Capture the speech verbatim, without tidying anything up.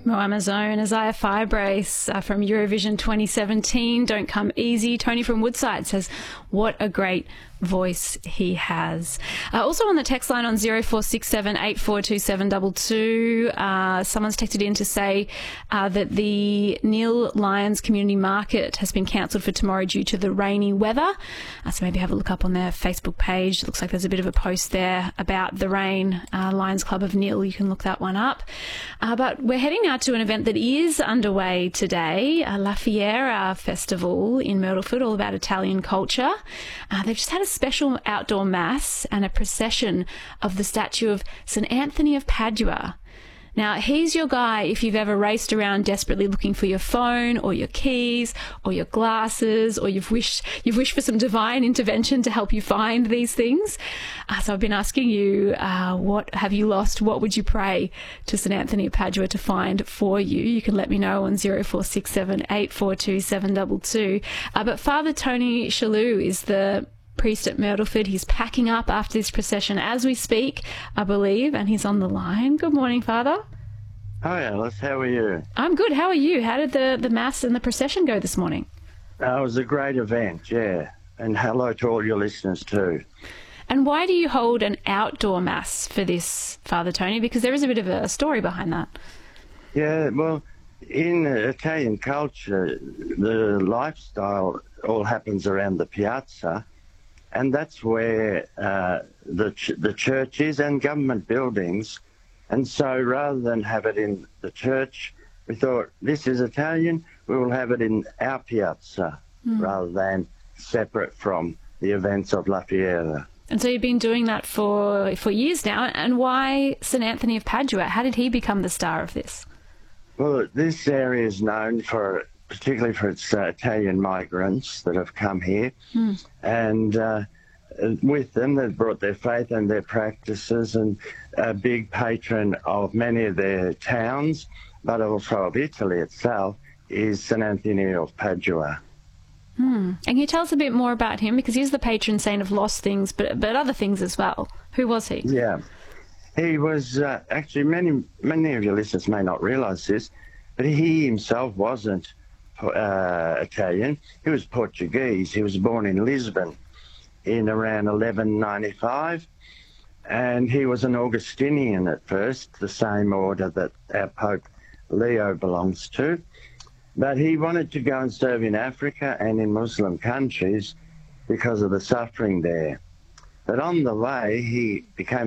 Moama's own Isaiah Firebrace uh, from Eurovision twenty seventeen, Don't Come Easy. Tony from Woodside says, what a great voice he has. Uh, also on the text line on zero four six seven eight four two seven two two, uh, someone's texted in to say uh, that the Neil Lyons Community Market has been cancelled for tomorrow due to the rainy weather. Uh, so maybe have a look up on their Facebook page. It looks like there's a bit of a post there about the rain. Uh, Lions Club of Neil, you can look that one up. Uh, but we're heading now to an event that is underway today, uh, La Fiera Festival in Myrtleford, all about Italian culture. Uh, they've just had a special outdoor mass and a procession of the statue of Saint Anthony of Padua. Now, he's your guy if you've ever raced around desperately looking for your phone or your keys or your glasses, or you've wished you've wished for some divine intervention to help you find these things. Uh, so I've been asking you, uh, what have you lost? What would you pray to Saint Anthony of Padua to find for you? You can let me know on zero four six seven eight four two seven two two. Uh, but Father Tony Shalhoub is the priest at Myrtleford. He's packing up after this procession as we speak, I believe, and he's on the line. Good morning, Father. Hi, Alice. How are you? I'm good. How are you? How did the, the mass and the procession go this morning? Uh, it was a great event, yeah. And hello to all your listeners too. And why do you hold an outdoor mass for this, Father Tony? Because there is a bit of a story behind that. Yeah, well, in Italian culture, the lifestyle all happens around the piazza, and that's where uh, the ch- the churches and government buildings. And so rather than have it in the church, we thought, this is Italian, we will have it in our piazza, mm. rather than separate from the events of La Fiera. And so you've been doing that for, for years now. And why Saint Anthony of Padua? How did he become the star of this? Well, this area is known for, particularly for its uh, Italian migrants that have come here. Mm. And uh, with them, they've brought their faith and their practices, and a big patron of many of their towns, but also of Italy itself, is Saint Anthony of Padua. Hmm. And can you tell us a bit more about him? Because he's the patron saint of lost things, but but other things as well. Who was he? Yeah. He was, uh, actually, many, many of your listeners may not realise this, but he himself wasn't uh, Italian. He was Portuguese. He was born in Lisbon in around eleven ninety-five, and he was an Augustinian at first, the same order that our Pope Leo belongs to. But he wanted to go and serve in Africa and in Muslim countries because of the suffering there. But on the way, he became